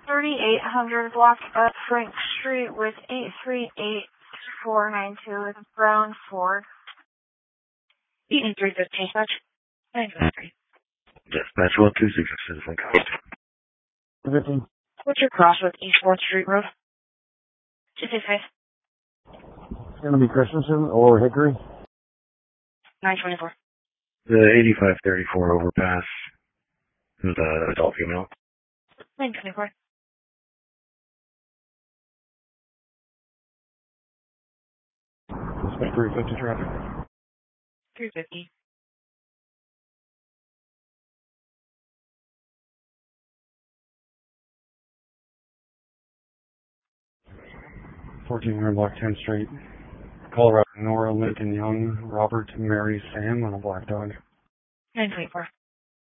3800 block of Frank Street with 838492 with a brown Ford. Eaton 315, dispatch. 953. Dispatch 126, Citizen Coast. 15. What's your cross with East 4th Street Road? 265. It's going to be Christensen or Hickory. 924. The 8534 overpass. Who's the adult female? 924. Dispatch 350 traffic. 350. Block 10th Street. Colorado, Nora, Lincoln, Young, Robert, Mary, Sam on a black dog. 924.